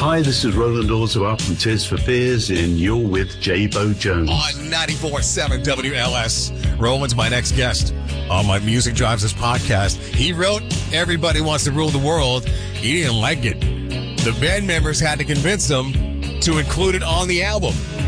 Hi, this is Roland Orzabal from Tears for Fears, and you're with J-Bo Jones. On 94.7 WLS. Roland's my next guest on my Music Drives Us podcast. He wrote Everybody Wants to Rule the World. He didn't like it. The band members had to convince him to include it on the album.